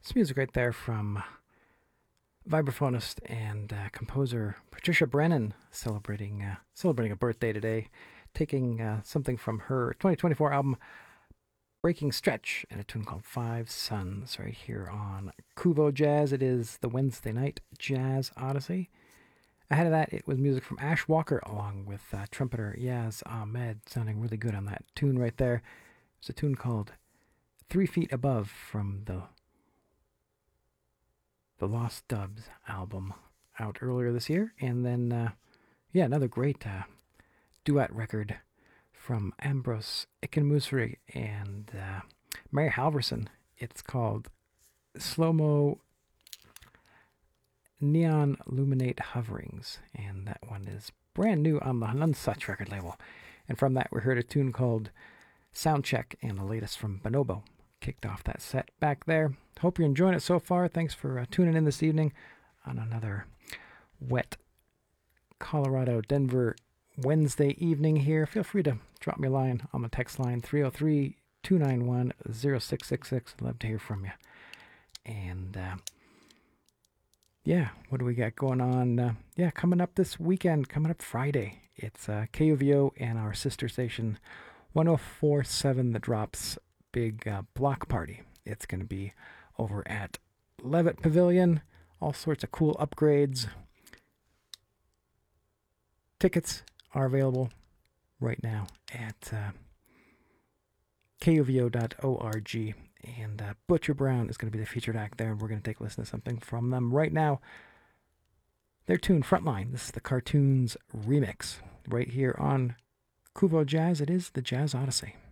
This music right there from vibraphonist and composer Patricia Brennan celebrating a birthday today, taking something from her 2024 album Breaking Stretch and a tune called Five Suns right here on Kuvo Jazz. It is the Wednesday night Jazz Odyssey. Ahead of that, it was music from Ash Walker along with trumpeter Yaz Ahmed, sounding really good on that tune right there. It's a tune called 3 Feet Above from the Lost Dubs album out earlier this year. And then, another great duet record from Ambros Ikenmusri and Mary Halverson. It's called Slow-Mo Neon Luminate Hoverings, and that one is brand new on the Nunsuch record label. And from that, we heard a tune called Soundcheck, and the latest from Bonobo kicked off that set back there. Hope you're enjoying it so far. Thanks for tuning in this evening on another wet Colorado, Denver Wednesday evening here. Feel free to drop me a line on the text line 303-291-0666. I'd love to hear from you. And what do we got going on? Coming up this weekend, coming up Friday, it's KUVO and our sister station 104.7 The Drops big block party. It's going to be over at Levitt Pavilion. All sorts of cool upgrades. Tickets are available right now at kuvo.org. And Butcher Brown is going to be the featured act there, and we're going to take a listen to something from them right now. Their tune, Frontline. This is the Cartoons remix right here on Kuvo Jazz. It is the Jazz Odyssey.